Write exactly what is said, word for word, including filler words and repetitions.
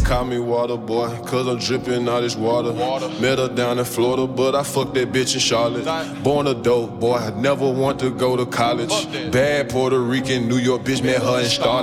call me water boy, cause I'm dripping all this water. Met her down in Florida, but I fucked that bitch in Charlotte. Born a dope boy, I never want to go to college. Bad Puerto Rican, New York bitch, met her in Starlet.